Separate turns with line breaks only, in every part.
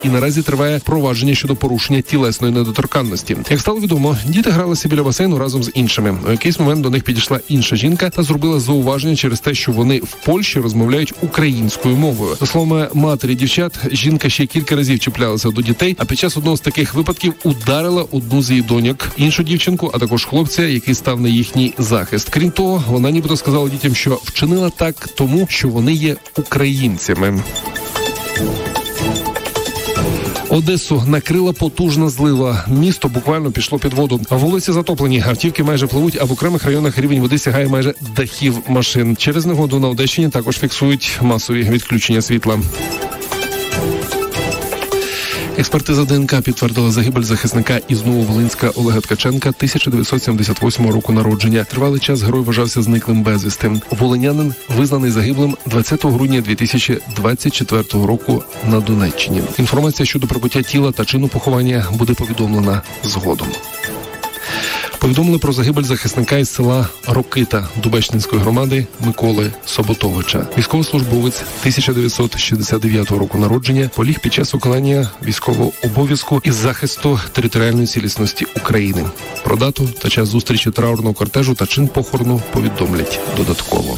і наразі триває провадження щодо порушення тілесної недоторканності. Як стало відомо, діти гралися біля басейну разом з іншими. У якийсь момент до них підійшла інша жінка та зробила зауваження через те, що вони в Польщі розмовляють українською мовою. За словами матері дівчат, жінка ще кілька разів чіплялася до дітей, а під час одного з таких випадків ударила одну з її доньок, іншу дівчинку, а також хлопця, який став на їхній захист. Крім того, вона нібито сказала дітям, що вчинила так тому, що вони є українцями. Одесу накрила потужна злива. Місто буквально пішло під воду. Вулиці затоплені, автівки майже пливуть, а в окремих районах рівень води сягає майже дахів машин. Через негоду на Одещині також фіксують масові відключення світла. Експертиза ДНК підтвердила загибель захисника із Нововолинська Олега Ткаченка 1978 року народження. Тривалий час герой вважався зниклим безвісти. Волинянин визнаний загиблим 20 грудня 2024 року на Донеччині. Інформація щодо прибуття тіла та чину поховання буде повідомлена згодом. Повідомили про загибель захисника із села Рокита Дубечнинської громади Миколи Соботовича. Військовослужбовець 1969 року народження поліг під час виконання військового обов'язку із захисту територіальної цілісності України. Про дату та час зустрічі траурного кортежу та чин похорону повідомлять додатково.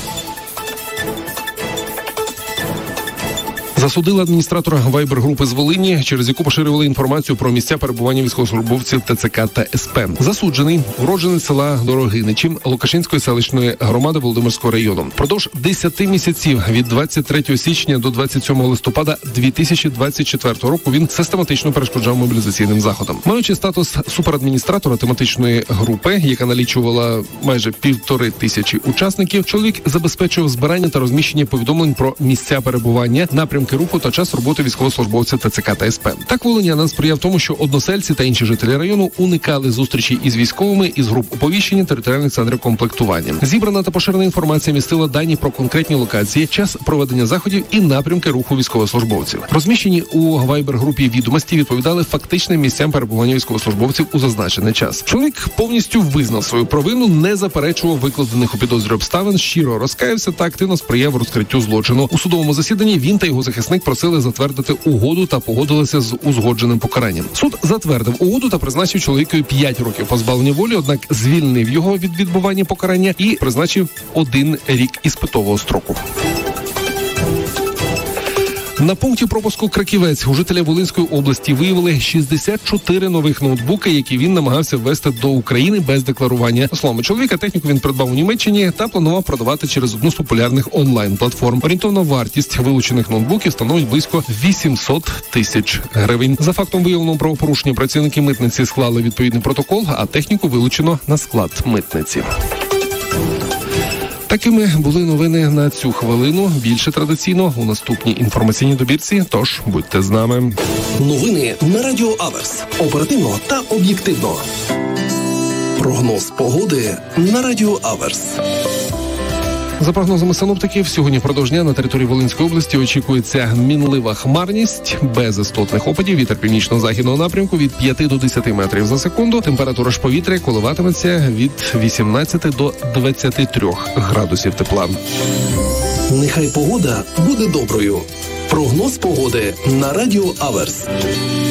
Засудили адміністратора Вайбер-групи з Волині, через яку поширювали інформацію про місця перебування військовослужбовців ТЦК та СП. Засуджений уродженець села Дорогиничі Лукашинської селищної громади Володимирського району. Продовж 10 місяців від 23 січня до 27 листопада 2024 року він систематично перешкоджав мобілізаційним заходам. Маючи статус суперадміністратора тематичної групи, яка налічувала майже 1500 учасників, чоловік забезпечував збирання та розміщення повідомлень про місця перебування, напрямки руху та час роботи військовослужбовців ТЦК та СП. Так волинянин сприяв тому, що односельці та інші жителі району уникали зустрічі із військовими із груп оповіщення територіальних центрів комплектування. Зібрана та поширена інформація містила дані про конкретні локації, час проведення заходів і напрямки руху військовослужбовців. Розміщені у Вайбер-групі відомості відповідали фактичним місцям перебування військовослужбовців у зазначений час. Чоловік повністю визнав свою провину, не заперечував викладених у підозрі обставин, щиро розкаявся та активно сприяв розкриттю злочину. У судовому засіданні він та його захисник просили затвердити угоду та погодилися з узгодженим покаранням. Суд затвердив угоду та призначив чоловікові 5 років позбавлення волі, однак звільнив його від відбування покарання і призначив 1 рік іспитового строку. На пункті пропуску Краківець у жителя Волинської області виявили 64 нових ноутбуки, які він намагався ввести до України без декларування. За словами чоловіка, техніку він придбав у Німеччині та планував продавати через одну з популярних онлайн-платформ. Орієнтовна вартість вилучених ноутбуків становить близько 800 тисяч гривень. За фактом виявленого правопорушення працівники митниці склали відповідний протокол, а техніку вилучено на склад митниці. Такими були новини на цю хвилину. Більше традиційно у наступній інформаційній добірці, тож будьте з нами.
Новини на Радіо Аверс. Оперативно та об'єктивно. Прогноз погоди на Радіо Аверс.
За прогнозами синоптиків, сьогодні впродовж дня на території Волинської області очікується мінлива хмарність, без істотних опадів, вітер північно-західного напрямку від 5 до 10 метрів за секунду. Температура ж повітря коливатиметься від 18 до 23 градусів тепла.
Нехай погода буде доброю. Прогноз погоди на Радіо Аверс.